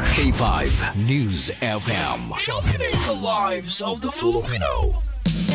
K5 News FM. Championing the lives of the Filipino.